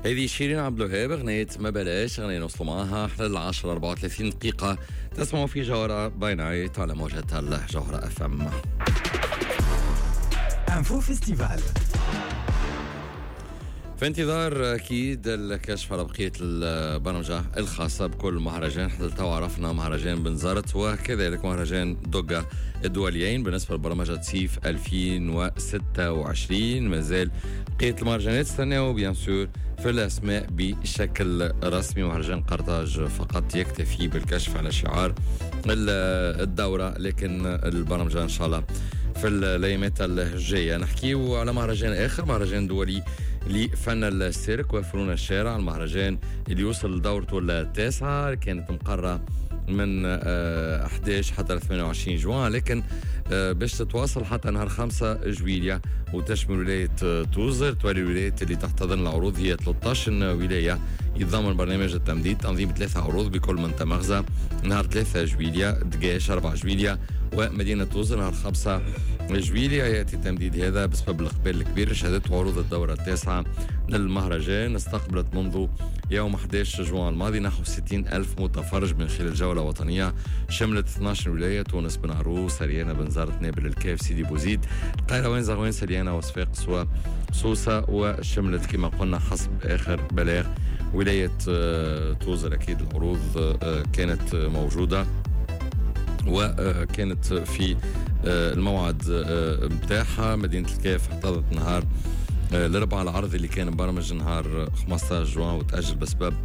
هذه شيرين عبد الوهاب، أغنية ما بلاش، أغنية نوصلوا معها حتى 10:34 دقيقة. تسمعوا في جوهرة باي نايت على موجة الجوهرة FM. انفو فيستيفال في انتظار أكيد الكشف على بقية البرمجة الخاصة بكل مهرجان. حتى تو عرفنا مهرجان بنزرت وكذلك مهرجان دوغا الدوليين. بالنسبة لبرمجة سيف 2026 مازال بقية المهرجانات استناو بيان سور في الأسماء بشكل رسمي. مهرجان قرطاج فقط يكتفي بالكشف على شعار الدورة، لكن البرمجة إن شاء الله في الأيامات الجاية. نحكيو على مهرجان آخر، مهرجان دولي لفن السيرك وفنون الشارع. المهرجان اللي يوصل لدورته التاسعة، كانت مقررة من 11 حتى 28 جوان، لكن باش تتواصل حتى نهار 5 جويلية وتشمل ولاية توزر. تولي الولايات اللي تحتضن العروض هي 13 ولاية. يتضمن برنامج التمديد تنظيم 3 عروض بكل منطقة مغزى نهار 3 جويلية، دقاش 4 جويلية ومدينة توزر نهار 5 جويلية. يأتي التمديد هذا بسبب الإقبال الكبير شهدته عروض الدورة التاسعة للمهرجان. استقبلت منذ يوم 11 جوان الماضي نحو 60 ألف متفرج من خلال جولة وطنية شملت 12 ولاية: تونس، بن عروس، سريانة، بنزرت، نابل، الكاف، سيدي بوزيد، القيروان، زغوان، سريانة، وصفاقس وسوسة. وشملت كما قلنا حسب آخر بلاغ ولاية توزر. أكيد العروض كانت موجودة وكانت في الموعد متاحة. مدينة الكاف احتضت نهار الأربعاء العرض اللي كان مبرمج نهار 15 جوان وتأجل بسبب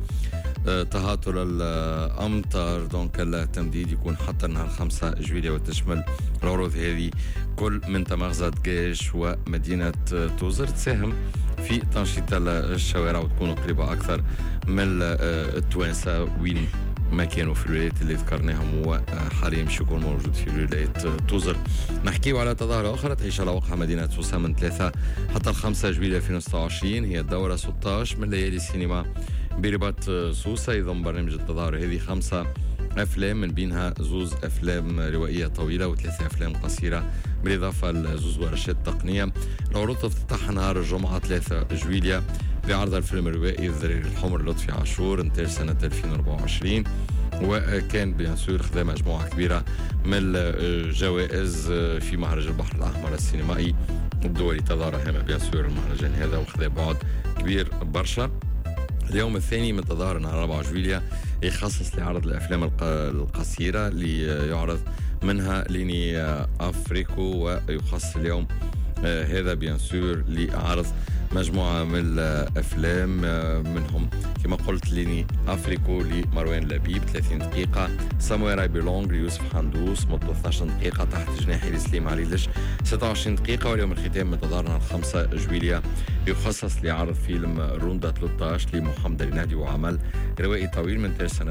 تهاطل الأمطار. دونك التمديد يكون حتى نهار 5 جويلية وتشمل العروض هذه كل من تمغزة قاش ومدينة توزر. تساهم في تنشيط الشوارع وتكون قريبة أكثر من التوانسة وين ما كانوا في الولايات اللي ذكرناهم، وحاليا مش يكون موجود في ولاية توزر. نحكيو على تظاهرة أخرى تعيش على وقع مدينة سوسة من 3 حتى 5 جويلية 2026. هي الدورة 16 من ليالي السينما برباط سوسة. يضم برنامج التظاهرة هذه 5 أفلام، من بينها 2 أفلام روائية طويلة و3 أفلام قصيرة، بالإضافة ل2 ورشات تقنية. العروض تفتح نهار الجمعة 3 جويلية بعرض الفيلم الروائي الذرير الحمر لطفي عاشور انتاج سنة 2024، وكان بيان سور خذا مجموعة كبيرة من الجوائز في مهرجان البحر الأحمر السينمائي الدولي. تظاهرة هامة بيان سور المهرجان هذا وخذا بعد كبير برشا. اليوم الثاني من تظاهرة نهار 4 جويلية يخصص لعرض الأفلام القصيرة اللي يعرض منها ليني أفريكو، ويخصص اليوم هذا بيان سور لعرض مجموعة من الأفلام، منهم كما قلت ليني أفريكو لمروان لبيب 30 دقيقة، ساموير اي بيلونغ ليوسف حندوس مدة 12 دقيقة، تحت جناحي لسليم علي لش 26 دقيقة. واليوم الختام من تظاهرنا 5 جويلية يخصص لعرض فيلم روندا 13 لمحمد النادي، وعمل روائي طويل من سنة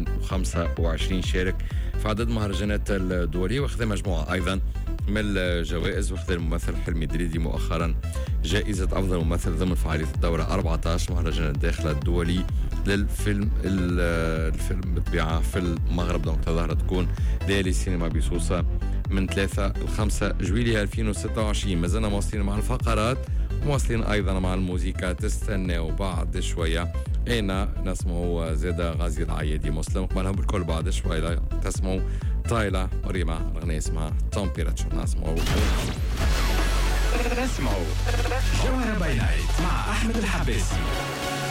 2025. شارك في عدد مهرجانات الدولية وخذ مجموعة أيضا من الجوائز. وخذ الممثل حلمي دريدي مؤخرا جائزة أفضل ممثل ضمن فعالية الدورة 14 مهرجان الداخل الدولي للفيلم. الفيلم بطبيعة في المغرب. دونك تظاهرة تكون ليالي سينما بسوسة من 3 ل 5 جويلية 2026. ما زلنا مواصلين مع الفقرات ومواصلين أيضا مع الموسيقى. تستناو بعد شوية أين نسمعوا زادة غازي العيادي مسلم، قبلها بالكل بعد شوية تسمعوا طايلة وريما أغنية اسمها تمبيراتشر. نسمعوا جوهرة باي نايت مع أحمد الحباسي.